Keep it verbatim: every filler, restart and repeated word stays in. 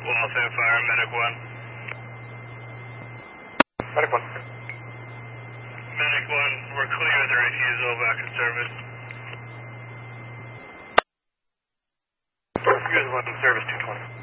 Waltham Fire, Medic one. Medic one. Medic one, we're clear of the refusal, back in service. Refusal in service two twenty.